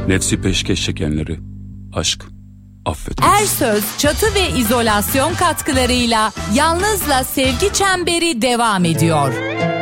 Nefsi peşkeş çekenleri aşk affet. Ersöz çatı ve izolasyon katkılarıyla Yalnız'la Sevgi Çemberi devam ediyor.